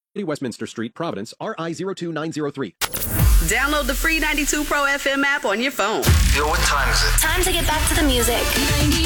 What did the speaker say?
Westminster Street, Providence, RI02903. Download the free 92 Pro FM app on your phone. Yo, what time is it? Time to get back to the music.